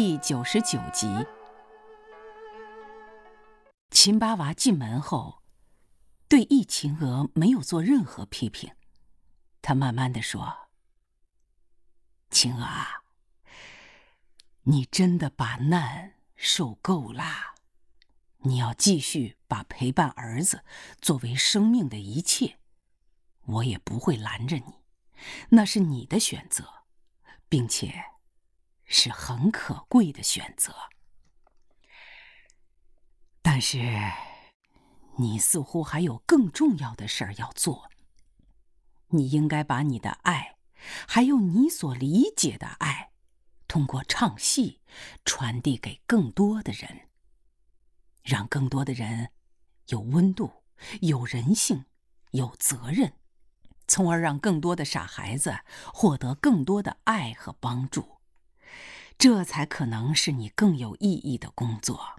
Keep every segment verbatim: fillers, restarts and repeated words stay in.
第九十九集。秦八娃进门后，对易秦娥没有做任何批评。他慢慢地说：“秦娥啊，你真的把难受够了，你要继续把陪伴儿子作为生命的一切，我也不会拦着你，那是你的选择，并且是很可贵的选择。但是你似乎还有更重要的事儿要做，你应该把你的爱，还有你所理解的爱，通过唱戏传递给更多的人，让更多的人有温度，有人性，有责任，从而让更多的傻孩子获得更多的爱和帮助。这才可能是你更有意义的工作。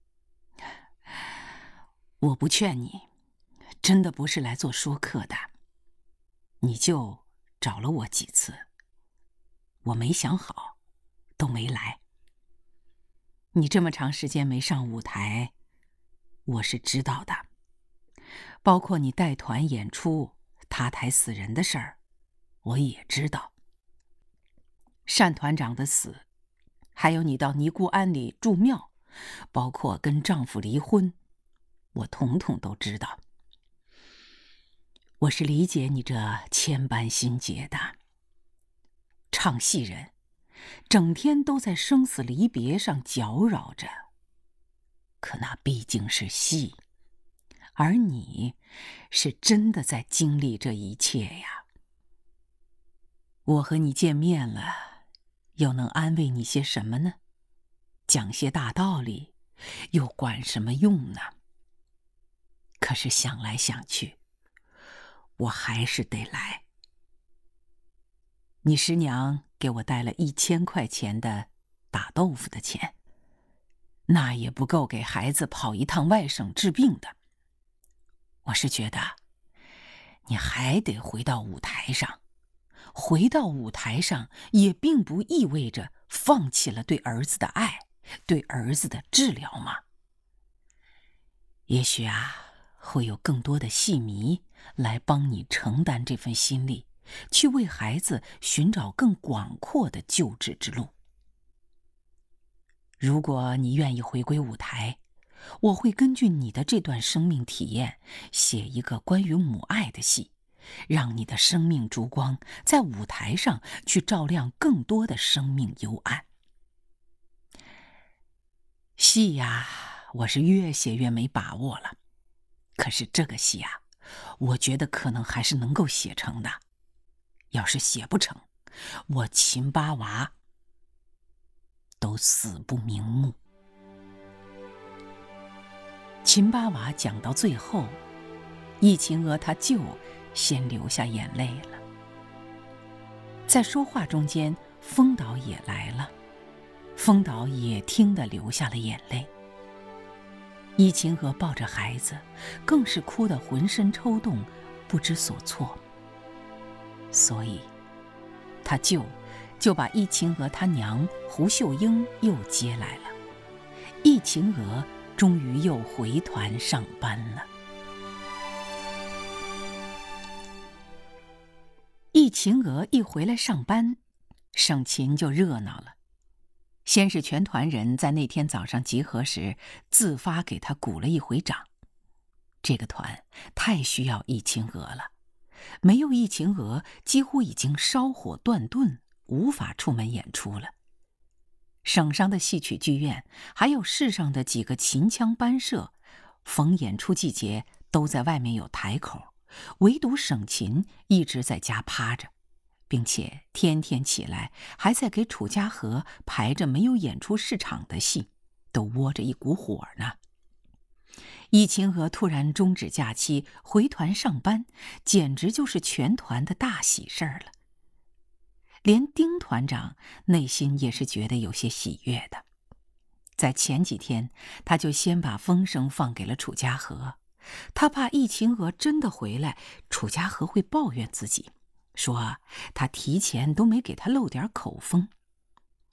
我不劝你，真的不是来做说客的。你就找了我几次，我没想好，都没来。你这么长时间没上舞台，我是知道的，包括你带团演出塌台死人的事儿，我也知道。单团长的死，还有你到尼姑庵里住庙，包括跟丈夫离婚，我统统都知道。我是理解你这千般心结的。唱戏人整天都在生死离别上搅扰着，可那毕竟是戏，而你是真的在经历这一切呀。我和你见面了，又能安慰你些什么呢？讲些大道理，又管什么用呢？可是想来想去，我还是得来。你师娘给我带了一千块钱的打豆腐的钱，那也不够给孩子跑一趟外省治病的。我是觉得，你还得回到舞台上。回到舞台上，也并不意味着放弃了对儿子的爱，对儿子的治疗嘛。也许啊，会有更多的戏迷来帮你承担这份心力，去为孩子寻找更广阔的救治之路。如果你愿意回归舞台，我会根据你的这段生命体验，写一个关于母爱的戏，让你的生命烛光在舞台上去照亮更多的生命幽暗。戏呀，我是越写越没把握了，可是这个戏啊，我觉得可能还是能够写成的。要是写不成，我秦八娃都死不瞑目。秦八娃讲到最后，易秦娥她就先流下眼泪了。在说话中间，风导也来了，风导也听得流下了眼泪。易秦娥抱着孩子，更是哭得浑身抽动，不知所措。所以他舅就把易秦娥她娘胡秀英又接来了。易秦娥终于又回团上班了。易秦娥一回来上班，省勤就热闹了。先是全团人在那天早上集合时自发给他鼓了一回掌。这个团太需要易秦娥了，没有易秦娥几乎已经烧火断顿，无法出门演出了。省上的戏曲剧院还有市上的几个秦腔班社，逢演出季节都在外面有台口，唯独省琴一直在家趴着，并且天天起来还在给楚家河排着没有演出市场的戏，都窝着一股火呢。易秦娥突然终止假期回团上班，简直就是全团的大喜事儿了。连丁团长内心也是觉得有些喜悦的。在前几天，他就先把风声放给了楚家河，他怕易秦娥真的回来，楚家河会抱怨自己，说他提前都没给他漏点口风。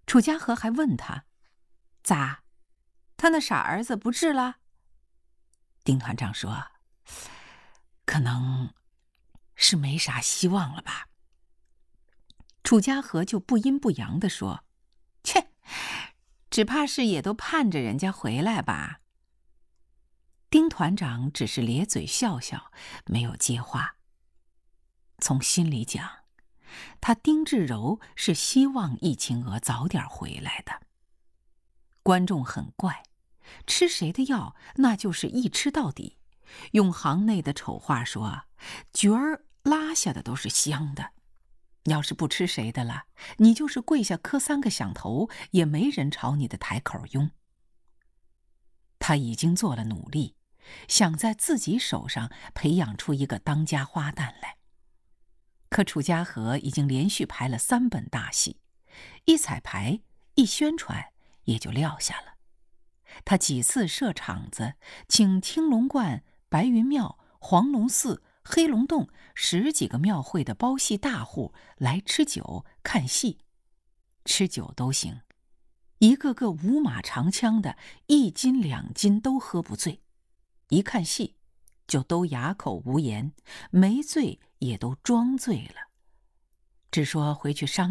楚家和还问他：“咋，他那傻儿子不治了？”丁团长说：“可能是没啥希望了吧。”楚家和就不阴不阳地说：“切，只怕是也都盼着人家回来吧。”丁团长只是咧嘴笑笑，没有接话。从心里讲，他丁志柔是希望易清娥早点回来的。观众很怪，吃谁的药那就是一吃到底，用行内的丑话说，角儿拉下的都是香的。要是不吃谁的了，你就是跪下磕三个响头，也没人朝你的台口拥。他已经做了努力，想在自己手上培养出一个当家花旦来。可楚家和已经连续排了三本大戏，一彩排一宣传也就撂下了。他几次设场子，请青龙观、白云庙、黄龙寺、黑龙洞十几个庙会的包戏大户来吃酒看戏，吃酒都行，一个个五马长枪的，一斤两斤都喝不醉，一看戏就都哑口无言，没醉也都装醉了，只说回去商